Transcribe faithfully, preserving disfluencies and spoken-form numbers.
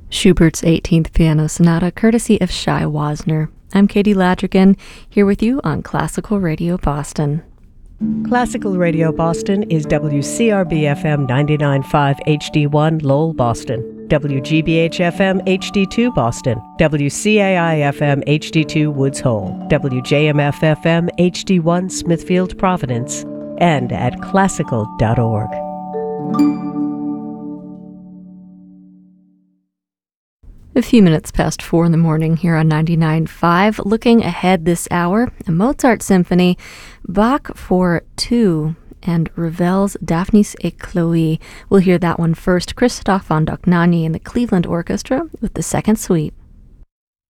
Schubert's eighteenth Piano Sonata, courtesy of Shai Wasner. I'm Katie Ladrigan, here with you on Classical Radio Boston. Classical Radio Boston is W C R B F M ninety-nine point five H D one Lowell, Boston, W G B H F M H D two Boston, W C A I F M H D two Woods Hole, W J M F F M H D one Smithfield, Providence, and at classical dot org. A few minutes past four in the morning here on ninety-nine point five. Looking ahead this hour, a Mozart Symphony, Bach for two, and Ravel's Daphnis et Chloe. We'll hear that one first. Christoph von Dohnanyi and the Cleveland Orchestra with the second suite.